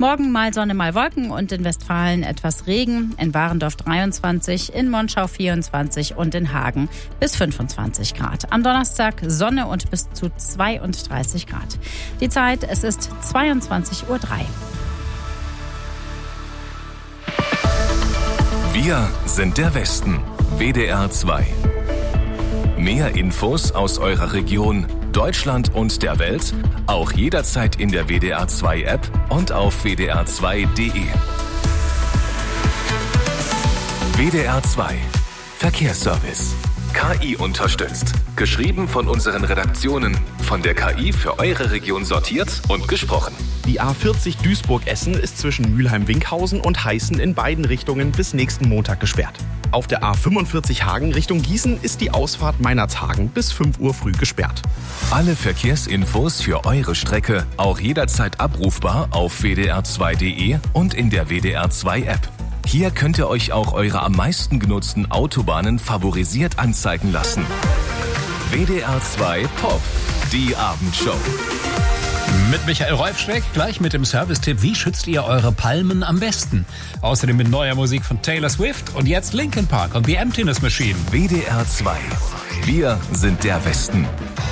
Morgen mal Sonne, mal Wolken und in Westfalen etwas Regen. In Warendorf 23, in Monschau 24 und in Hagen bis 25 Grad. Am Donnerstag Sonne und bis zu 32 Grad. Die Zeit, es ist 22:03 Uhr. Wir sind der Westen. WDR 2. Mehr Infos aus eurer Region, Deutschland und der Welt, auch jederzeit in der WDR 2 App und auf wdr2.de. WDR 2 Verkehrsservice. KI unterstützt. Geschrieben von unseren Redaktionen. Von der KI für eure Region sortiert und gesprochen. Die A40 Duisburg-Essen ist zwischen Mülheim-Winkhausen und Heißen in beiden Richtungen bis nächsten Montag gesperrt. Auf der A45 Hagen Richtung Gießen ist die Ausfahrt Meinerzhagen bis 5 Uhr früh gesperrt. Alle Verkehrsinfos für eure Strecke auch jederzeit abrufbar auf wdr2.de und in der WDR 2 App. Hier könnt ihr euch auch eure am meisten genutzten Autobahnen favorisiert anzeigen lassen. WDR 2 Pop, die Abendshow. Mit Michael Rolfschweck, gleich mit dem Service-Tipp, wie schützt ihr eure Palmen am besten? Außerdem mit neuer Musik von Taylor Swift und jetzt Linkin Park und The Emptiness Machine. WDR 2. Wir sind der Westen.